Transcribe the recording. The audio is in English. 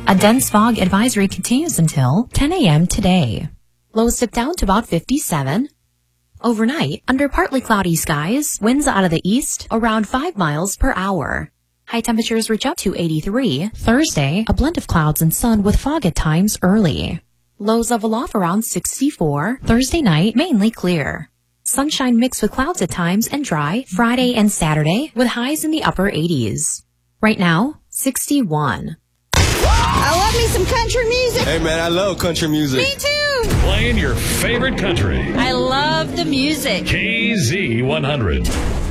A dense fog advisory continues until 10 a.m. today. Lows dip down to about 57. Overnight, under partly cloudy skies, winds out of the east around 5 miles per hour. High temperatures reach up to 83. Thursday, a blend of clouds and sun with fog at times early. Lows level off around 64. Thursday night, mainly clear. Sunshine mixed with clouds at times and dry Friday and Saturday with highs in the upper 80s. Right now, 61. I love me some country music. Hey man, I love country music. Me too. Playing your favorite country. I love the music. KZ100.